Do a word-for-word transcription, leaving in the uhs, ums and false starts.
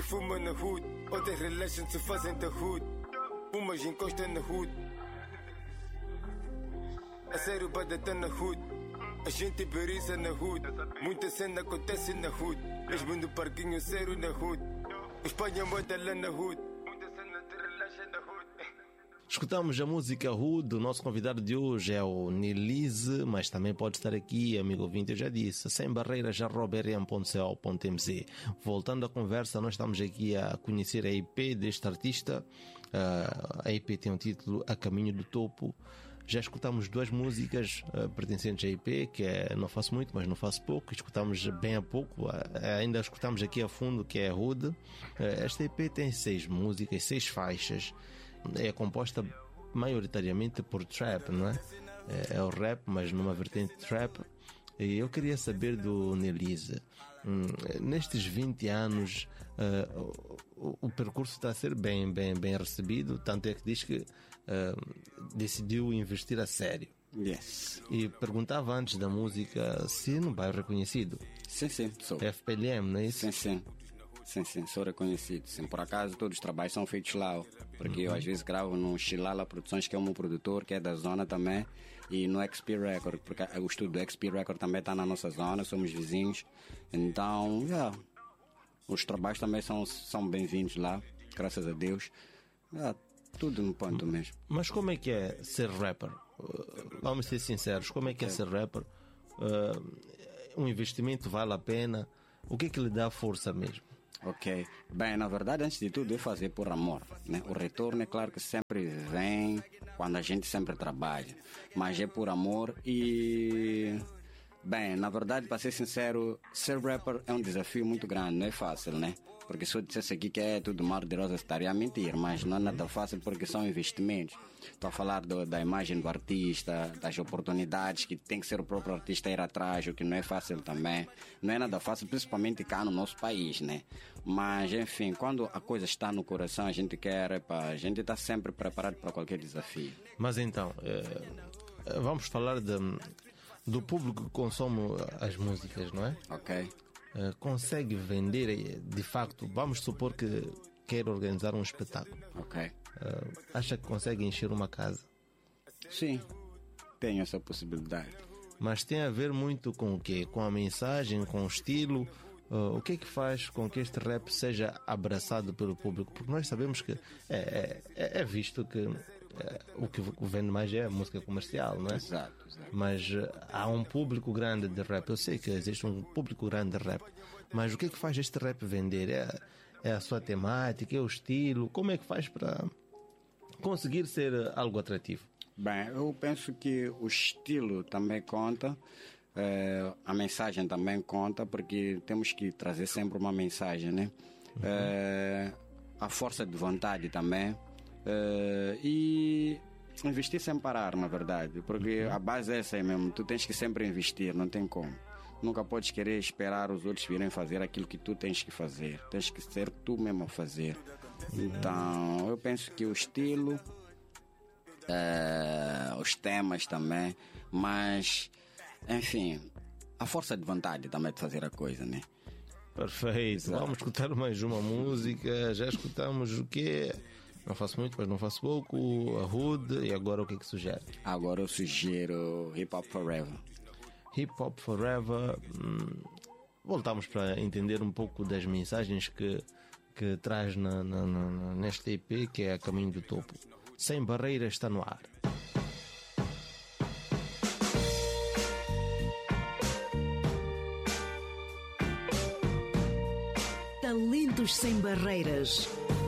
fuma na hood, outras relaxam se fazem da hood. Umas encostam na hood. A sério, bada tá na hood. A gente periza na hood. Muita cena acontece na hood. Mesmo no parquinho sério na hood. Espanha moda lá na hood. Muita cena te relaxa na hood. Escutamos a música Hood. O nosso convidado de hoje é o Nilize, mas também pode estar aqui, amigo ouvinte, eu já disse, sem barreiras, arroba r m ponto co ponto m z. Voltando à conversa, nós estamos aqui a conhecer a E P deste artista. Uh, a E P tem um título A Caminho do Topo. Já escutamos duas músicas uh, pertencentes à E P, que é Não Faço Muito, mas Não Faço Pouco. Escutamos bem a pouco, uh, ainda escutamos aqui a fundo, que é Hood. Uh, esta E P tem seis músicas, seis faixas. É composta maioritariamente por trap, não é? É, é o rap, mas numa vertente trap. E eu queria saber do Nilize, hum, nestes vinte anos, uh, o, o percurso está a ser bem, bem, bem recebido, tanto é que diz que uh, decidiu investir a sério. Yes. E perguntava antes da música se no bairro reconhecido. Sim, sim, sou. F P L M, não é isso? Sim, sim. Sim, sim, sou reconhecido. Sim, por acaso todos os trabalhos são feitos lá, porque uhum. eu às vezes gravo no Xilala Produções, que é o meu produtor, que é da zona também, e no X P Record, porque o estúdio do X P Record também está na nossa zona, somos vizinhos. Então, yeah, os trabalhos também são, são bem-vindos lá, graças a Deus. Yeah, tudo no ponto mesmo. Mas como é que é ser rapper? Uh, vamos ser sinceros, como é que é, é ser rapper? Uh, um investimento vale a pena? O que é que lhe dá força mesmo? Ok, bem, na verdade, antes de tudo é fazer por amor, né? O retorno é claro que sempre vem quando a gente sempre trabalha, mas é por amor. E bem, na verdade, para ser sincero, ser rapper é um desafio muito grande, não é fácil, né? Porque se eu dissesse aqui que é tudo mar de rosas, estaria a mentir, mas não é nada fácil porque são investimentos. Estou a falar do, da imagem do artista, das oportunidades que tem que ser o próprio artista ir atrás, o que não é fácil também. Não é nada fácil, principalmente cá no nosso país, né? Mas, enfim, quando a coisa está no coração, a gente quer, epa, a gente está sempre preparado para qualquer desafio. Mas então, eh, vamos falar de, do público que consome as músicas, não é? Ok. Uh, consegue vender, de facto, vamos supor que quer organizar um espetáculo. Ok. Uh, acha que consegue encher uma casa? Sim, tenho essa possibilidade. Mas tem a ver muito com o quê? Com a mensagem, com o estilo? Uh, o que é que faz com que este rap seja abraçado pelo público? Porque nós sabemos que é, é, é visto que é, o que vende mais é a música comercial, não é? Exato, exato. Mas uh, há um público grande de rap. Eu sei que existe um público grande de rap, mas o que é que faz este rap vender? É, é a sua temática, é o estilo? Como é que faz para conseguir ser algo atrativo? Bem, eu penso que o estilo também conta. Uh, a mensagem também conta, porque temos que trazer sempre uma mensagem, né? Uhum. Uh, a força de vontade também, uh, e investir sem parar, na verdade, porque uhum. a base é essa aí mesmo. Tu tens que sempre investir, não tem como. Nunca podes querer esperar os outros virem fazer aquilo que tu tens que fazer. Tens que ser tu mesmo a fazer. Uhum. Então eu penso que o estilo, uh, os temas também, mas enfim, a força de vontade também de fazer a coisa, né? Perfeito. Exato. Vamos escutar mais uma música. Já escutamos o quê? Não Faço Muito, mas Não Faço Pouco, a Hood. E agora o que é que sugere? Agora eu sugiro Hip Hop Forever. Hip Hop Forever. Hum, voltamos para entender um pouco das mensagens que, que traz na, na, na, neste E P, que é A Caminho do Topo. Sem Barreiras está no ar. Talentos Sem Barreiras.